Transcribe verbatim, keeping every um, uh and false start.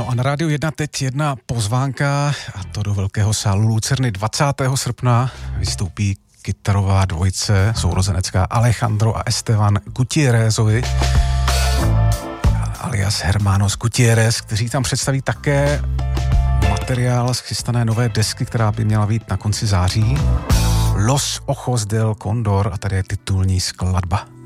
No a na Rádiu jedna teď jedna pozvánka, a to do velkého sálu Lucerny. dvacátého srpna vystoupí kytarová dvojice sourozenecká Alejandro a Esteban Gutierrezovi alias Hermanos Gutierrez, kteří tam představí také materiál z chystané nové desky, která by měla být na konci září. Los Ojos del Condor, a tady je titulní skladba.